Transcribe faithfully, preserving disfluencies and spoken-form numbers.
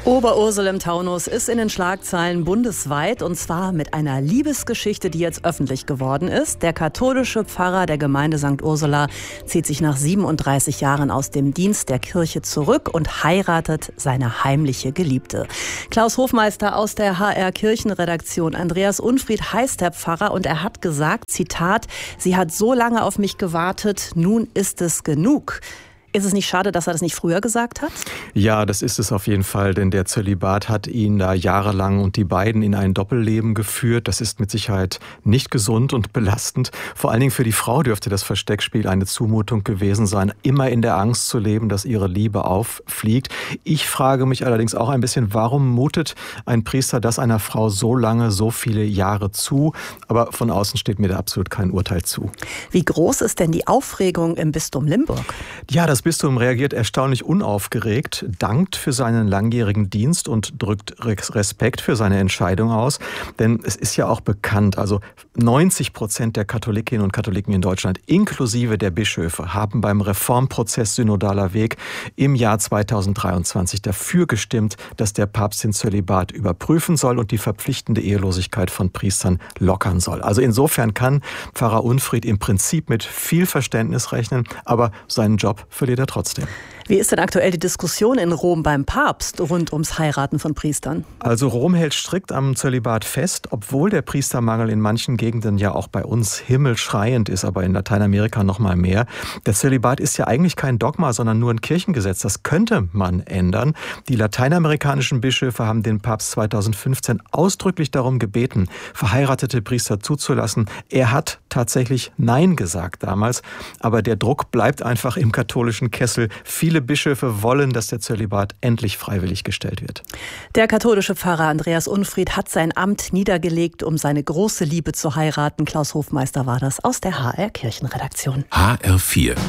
Oberursel im Taunus ist in den Schlagzeilen bundesweit, und zwar mit einer Liebesgeschichte, die jetzt öffentlich geworden ist. Der katholische Pfarrer der Gemeinde Sankt Ursula zieht sich nach siebenunddreißig Jahren aus dem Dienst der Kirche zurück und heiratet seine heimliche Geliebte. Klaus Hofmeister aus der H R Kirchenredaktion. Andreas Unfried heißt der Pfarrer und er hat gesagt, Zitat, sie hat so lange auf mich gewartet, nun ist es genug. Ist es nicht schade, dass er das nicht früher gesagt hat? Ja, das ist es auf jeden Fall, denn der Zölibat hat ihn da jahrelang und die beiden in ein Doppelleben geführt. Das ist mit Sicherheit nicht gesund und belastend. Vor allen Dingen für die Frau dürfte das Versteckspiel eine Zumutung gewesen sein, immer in der Angst zu leben, dass ihre Liebe auffliegt. Ich frage mich allerdings auch ein bisschen, warum mutet ein Priester das einer Frau so lange, so viele Jahre zu? Aber von außen steht mir da absolut kein Urteil zu. Wie groß ist denn die Aufregung im Bistum Limburg? Ja, das Das Bistum reagiert erstaunlich unaufgeregt, dankt für seinen langjährigen Dienst und drückt Respekt für seine Entscheidung aus. Denn es ist ja auch bekannt, also neunzig Prozent der Katholikinnen und Katholiken in Deutschland, inklusive der Bischöfe, haben beim Reformprozess Synodaler Weg im Jahr zweitausenddreiundzwanzig dafür gestimmt, dass der Papst den Zölibat überprüfen soll und die verpflichtende Ehelosigkeit von Priestern lockern soll. Also insofern kann Pfarrer Unfried im Prinzip mit viel Verständnis rechnen, aber seinen Job verliert er trotzdem. Wie ist denn aktuell die Diskussion in Rom beim Papst rund ums Heiraten von Priestern? Also Rom hält strikt am Zölibat fest, obwohl der Priestermangel in manchen Gegenden ja auch bei uns himmelschreiend ist, aber in Lateinamerika noch mal mehr. Der Zölibat ist ja eigentlich kein Dogma, sondern nur ein Kirchengesetz. Das könnte man ändern. Die lateinamerikanischen Bischöfe haben den Papst zweitausendfünfzehn ausdrücklich darum gebeten, verheiratete Priester zuzulassen. Er hat tatsächlich Nein gesagt damals, aber der Druck bleibt einfach im katholischen Kessel. Viele Bischöfe wollen, dass der Zölibat endlich freiwillig gestellt wird. Der katholische Pfarrer Andreas Unfried hat sein Amt niedergelegt, um seine große Liebe zu heiraten. Klaus Hofmeister war das aus der H R Kirchenredaktion. H R vier